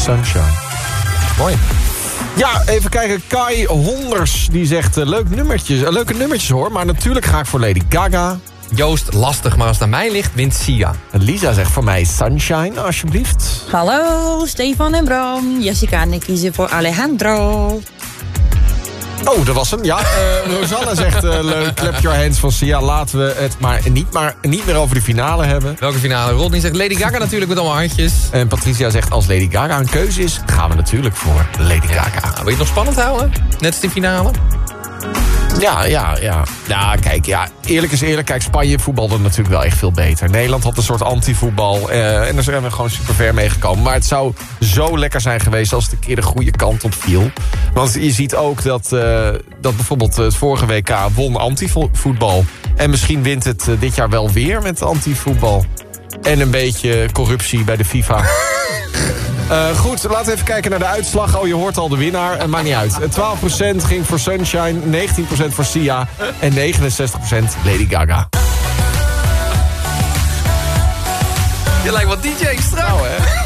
Sunshine. Mooi. Ja, even kijken. Kai Honders, die zegt leuke nummertjes hoor. Maar natuurlijk ga ik voor Lady Gaga. Joost, lastig, maar als het aan mij ligt, wint Sia. Lisa zegt voor mij Sunshine, alsjeblieft. Hallo, Stefan en Bram. Jessica en ik kiezen voor Alejandro. Oh, dat was hem, ja. Rosanna zegt leuk, clap your hands van Sia. Laten we het maar niet meer over de finale hebben. Welke finale? Rodney zegt Lady Gaga natuurlijk met allemaal handjes. En Patricia zegt als Lady Gaga een keuze is, gaan we natuurlijk voor Lady Gaga. Nou, wil je het nog spannend houden? Net als die finale? Ja. Ja, kijk, ja, eerlijk is eerlijk. Kijk, Spanje voetbalde natuurlijk wel echt veel beter. Nederland had een soort anti-voetbal. En daar zijn we gewoon super ver mee gekomen. Maar het zou zo lekker zijn geweest als het een keer de goede kant op viel. Want je ziet ook dat bijvoorbeeld het vorige WK won anti-voetbal. En misschien wint het dit jaar wel weer met anti-voetbal. En een beetje corruptie bij de FIFA. Goed, laten we even kijken naar de uitslag. Oh, je hoort al de winnaar. Maakt niet uit. 12% ging voor Sunshine, 19% voor Sia en 69% Lady Gaga. Je lijkt wel DJ Strak. Nou, hè?